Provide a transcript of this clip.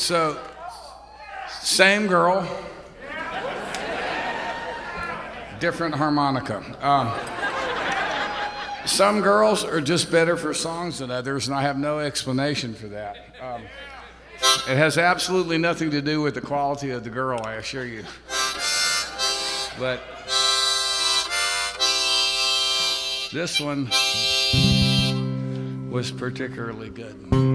So, same girl, different harmonica. Some girls are just better for songs than others, and I have no explanation for that. It has absolutely nothing to do with the quality of the girl, I assure you. But this one was particularly good.